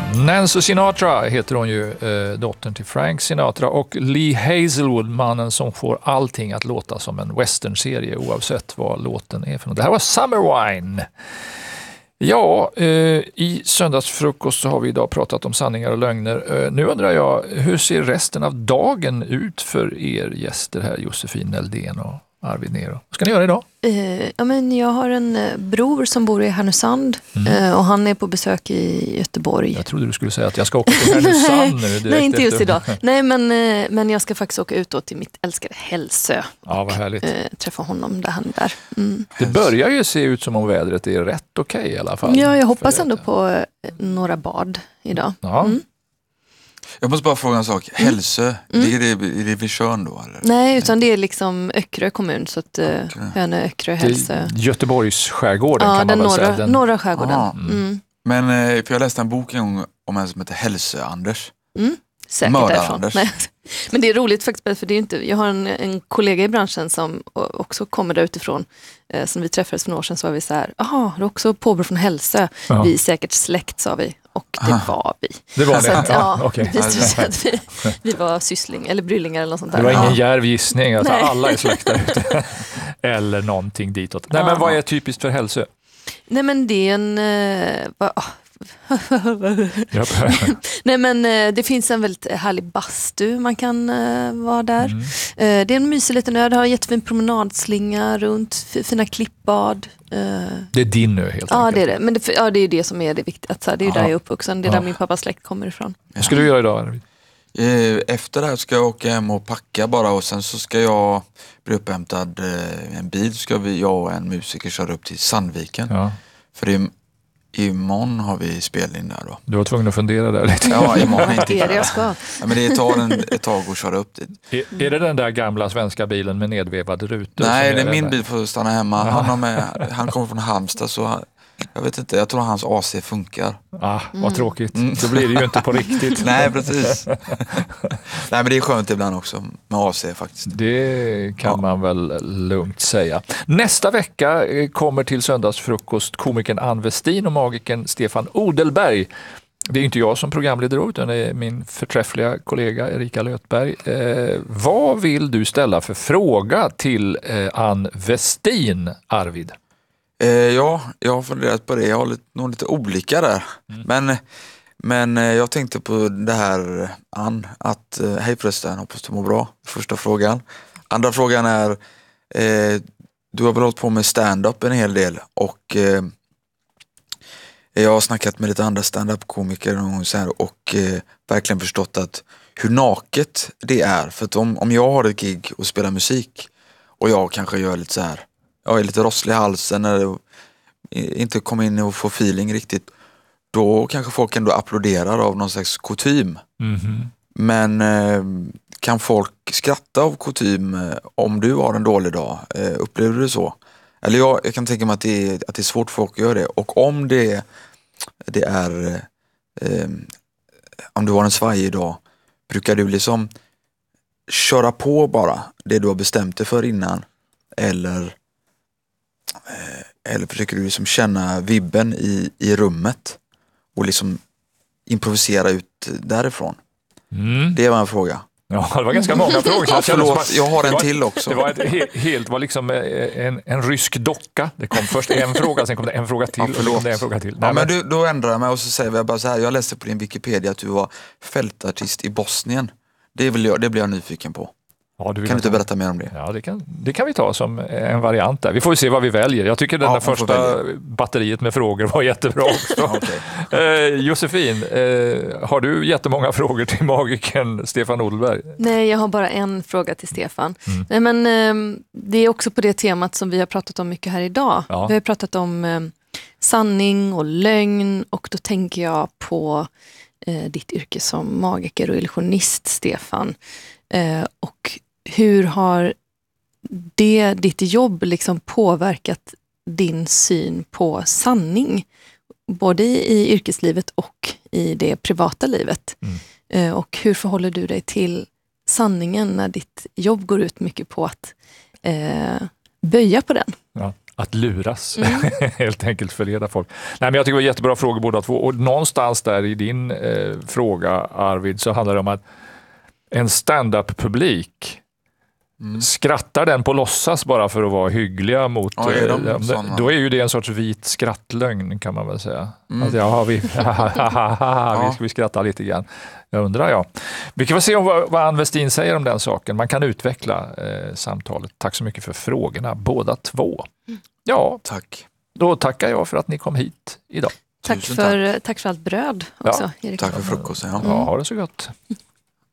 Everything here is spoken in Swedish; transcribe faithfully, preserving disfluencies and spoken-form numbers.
Nancy Sinatra heter hon ju, eh, dottern till Frank Sinatra, och Lee Hazelwood, mannen som får allting att låta som en westernserie oavsett vad låten är för något. Det här var Summer Wine. Ja, eh, i söndagsfrukost så har vi idag pratat om sanningar och lögner. Eh, nu undrar jag, hur ser resten av dagen ut för er gäster här, Josefin Neldén och Arvid Nero? Vad ska ni göra idag? Eh, ja, men jag har en eh, bror som bor i Härnösand mm. eh, och han är på besök i Göteborg. Jag trodde du skulle säga att jag ska åka till Härnösand nu. Direkt nej, inte just efter. idag. Nej, men, eh, men jag ska faktiskt åka ut då till mitt älskade Hälsö. Ja, vad härligt. Och, eh, träffa honom där han är. Mm. Det börjar ju se ut som om vädret är rätt okej okay, i alla fall. Ja, jag hoppas ändå på eh, några bad idag. Ja. Mm. Jag måste bara fråga en sak. Hälsö, mm. ligger det, är det vid Tjörn då? Eller? Nej, utan det är liksom Öckerö kommun. Så att okay. Hönö, Öckerö, Hälsö. Göteborgs skärgården ja, kan man väl norra, säga. Den norra skärgården. Mm. Mm. Men för jag läste en bok en gång om en som heter Hälsö-Anders. Mm. Säkert Mördar-Anders. Nej. Men det är roligt faktiskt, för det är inte, jag har en, en kollega i branschen som också kommer där utifrån. Eh, som vi träffades för några år sedan, så var vi så här, jaha, du är också påbrå från Hälsö. Ja. Vi är säkert släkt, sa vi. Och det ah. var vi. Det var så det? Att, ja, okay. det visade sig att vi, vi var syssling eller bryllingar eller något sånt där. Det var ingen ja. djärv gissning att Nej. alla är släkter ute. Eller någonting ditåt. Nej, ja. men vad är typiskt för Hälsö? Nej, men det är en... Uh, va, oh. Nej, men uh, det finns en väldigt härlig bastu man kan uh, vara där. Mm. Uh, det är en mysig liten ö. Det har en jättefin promenadslinga runt, f- fina klippbad. Uh, det är din ö helt ja, enkelt. Det är det. Men det, ja, det är det som är det viktiga. Det är ju där jag är uppvuxen. Det är ja. där min pappas släkt kommer ifrån. Vad ska du göra idag, Arvid? Efter det här ska jag åka hem och packa bara, och sen så ska jag bli upphämtad en bil. Ska vi, jag och en musiker köra upp till Sandviken. Ja. För det är imorgon har vi spelning där då. Du var tvungen att fundera där lite. Ja, imorgon inte. Det är det jag ska. Ja, men det tar en, ett tag att köra upp dit. Är, är det den där gamla svenska bilen med nedvevade rutor? Nej, det är min bil för att stanna hemma. Han, har med, han kommer från Halmstad, så jag vet inte, jag tror hans A C funkar. Ah, vad mm. tråkigt. Mm. Då blir det ju inte på riktigt. Nej, precis. Nej, men det är skönt ibland också med A C faktiskt. Det kan ja. man väl lugnt säga. Nästa vecka kommer till söndagsfrukost komikern Ann Westin och magikern Stefan Odelberg. Det är inte jag som programledare, utan det är min förträffliga kollega Erika Lötberg. Eh, vad vill du ställa för fråga till eh, Ann Westin, Arvid? Eh, ja, jag har funderat på det. Jag har lite, nog lite olika där. Mm. Men, men eh, jag tänkte på det här, Ann, att eh, hej förresten, hoppas du mår bra. Första frågan. Andra frågan är, eh, du har väl hållit på med stand-up en hel del, och eh, jag har snackat med lite andra stand-up-komiker och eh, verkligen förstått att hur naket det är. För att om, om jag har ett gig och spelar musik och jag kanske gör lite så här, jag är lite rosslig i halsen eller inte kommer in och får feeling riktigt, då kanske folk ändå applåderar av någon slags kutym. Mm-hmm. Men eh, kan folk skratta av kutym eh, om du har en dålig dag? Eh, upplever du det så? Eller jag, jag kan tänka mig att det, är, att det är svårt för folk att göra det. Och om det, det är eh, om du har en svajig dag, brukar du liksom köra på bara det du har bestämt dig för innan? Eller Eller försöker du liksom känna vibben i, i rummet och liksom improvisera ut därifrån? Mm. Det var en fråga. Ja, det var ganska många frågor. Ja, förlåt, jag har en var, till också. Det var ett he, helt, var liksom en, en rysk docka. Det kom först en fråga, sen kom det en fråga till. Ja, förlåt. Och det en fråga till. Nej, ja, men du, då ändrar jag mig och så säger jag bara så här. Jag läste på din Wikipedia att du var fältartist i Bosnien. Det, vill jag, det blir jag nyfiken på. Ja, du kan du inte berätta mer om det? Ja, det kan, det kan vi ta som en variant där. Vi får ju se vad vi väljer. Jag tycker den ja, där första batteriet med frågor var jättebra också. Okay. eh, Josefin, eh, har du jättemånga frågor till magikern Stefan Odelberg? Nej, jag har bara en fråga till Stefan. Mm. Nej, men eh, det är också på det temat som vi har pratat om mycket här idag. Ja. Vi har pratat om eh, sanning och lögn, och då tänker jag på eh, ditt yrke som magiker och illusionist, Stefan. Eh, och hur har det, ditt jobb liksom påverkat din syn på sanning? Både i, i yrkeslivet och i det privata livet. Mm. Eh, och hur förhåller du dig till sanningen när ditt jobb går ut mycket på att eh, böja på den? Ja. att luras, mm. helt enkelt förleda folk. Nej, men jag tycker det var jättebra frågor båda två. Och någonstans där i din eh, fråga, Arvid, så handlar det om att en stand-up-publik, mm. skrattar den på låtsas bara för att vara hyggliga mot... Ja, är de eh, såna? Då är ju det en sorts vit skrattlögn, kan man väl säga. Mm. Att, ja, vi, ja. vi ska vi skratta lite grann. Jag undrar, ja. Vi kan väl se om vad, vad Ann Westin säger om den saken. Man kan utveckla eh, samtalet. Tack så mycket för frågorna, båda två. Ja, tack. Då tackar jag för att ni kom hit idag. Tack för, tack. tack för allt bröd också, ja, Erik. Tack för frukosten. Ja. Ja, ha det så gott.